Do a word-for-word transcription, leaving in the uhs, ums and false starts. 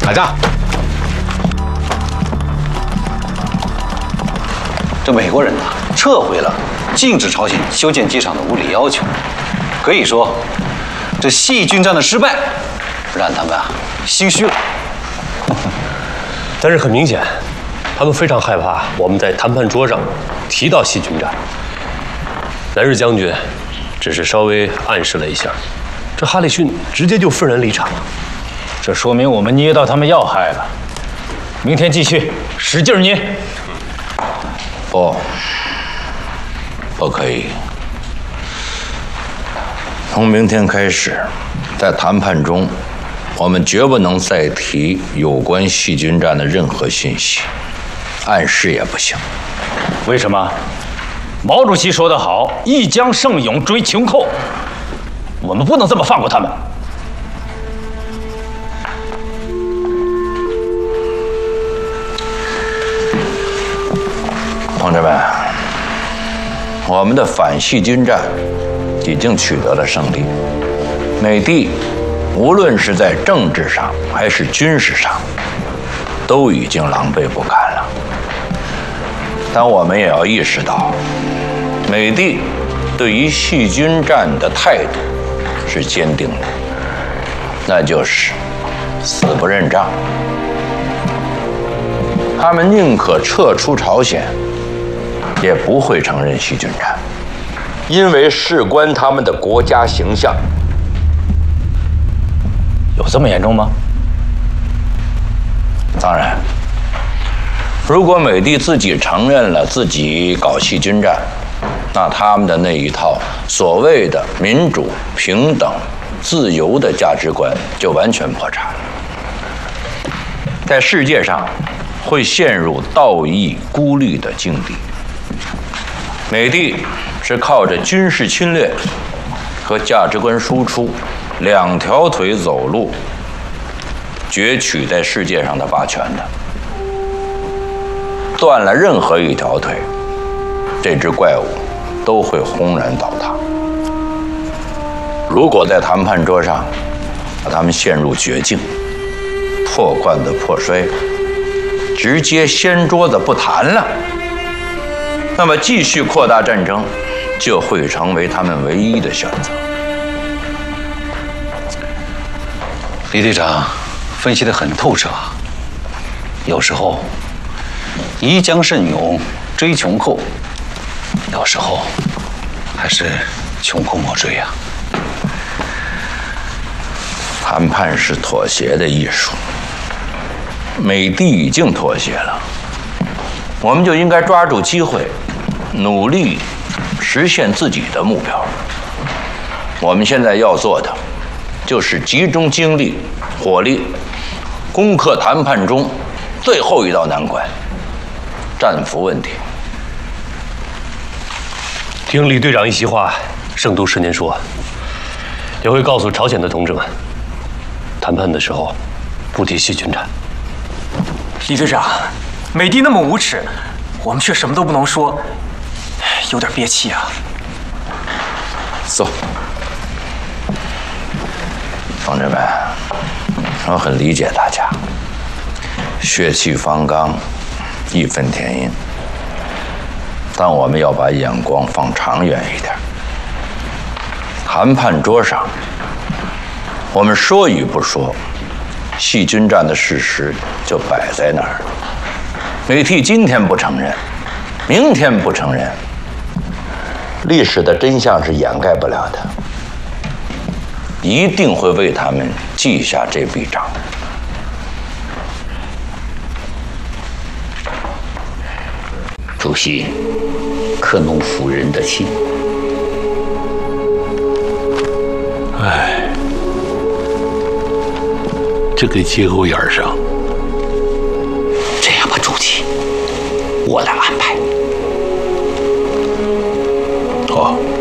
打架。 这美国人呐，撤回了禁止朝鲜修建机场的无理要求，可以说，这细菌战的失败，让他们啊心虚了。 但是很明显，他们非常害怕我们在谈判桌上提到细菌战。南日将军只是稍微暗示了一下，这哈里逊直接就愤然离场了。 这说明我们捏到他们要害了。明天继续，使劲捏。 不，不可以。从明天开始，在谈判中，我们绝不能再提有关细菌战的任何信息，暗示也不行。 为什么？毛主席说得好，一将胜勇追穷寇，我们不能这么放过他们。 同志们，我们的反细菌战已经取得了胜利。美帝无论是在政治上还是军事上，都已经狼狈不堪了。但我们也要意识到，美帝对于细菌战的态度是坚定的，那就是死不认账。他们宁可撤出朝鲜，也不会承认细菌战，因为事关他们的国家形象。 有这么严重吗？ 当然，如果美帝自己承认了自己搞细菌战，那他们的那一套所谓的民主、平等、自由的价值观就完全破产了，在世界上会陷入道义孤立的境地。美帝是靠着军事侵略和价值观输出两条腿走路，攫取在世界上的霸权的。断了任何一条腿，这只怪物都会轰然倒塌。如果在谈判桌上把他们陷入绝境，破罐子破摔，直接掀桌子不谈了，那么继续扩大战争就会成为他们唯一的选择。 李队长分析得很透彻，有时候宜将甚勇追穷寇，有时候还是穷寇莫追啊。谈判是妥协的艺术，美帝已经妥协了，我们就应该抓住机会，努力实现自己的目标。我们现在要做的，就是集中精力、火力，攻克谈判中最后一道难关——战俘问题。 听李队长一席话，胜读十年书，也会告诉朝鲜的同志们，谈判的时候不提细菌战。 李队长，美帝那么无耻，我们却什么都不能说，有点憋气啊。 走，同志们，我很理解大家，血气方刚，义愤填膺，但我们要把眼光放长远一点。谈判桌上，我们说与不说，细菌战的事实就摆在那儿。美帝今天不承认，明天不承认，历史的真相是掩盖不了的，一定会为他们记下这笔账。 主席克农夫人的心。 哎，这个节骨眼上， 这样吧，主席，我来安排。 好。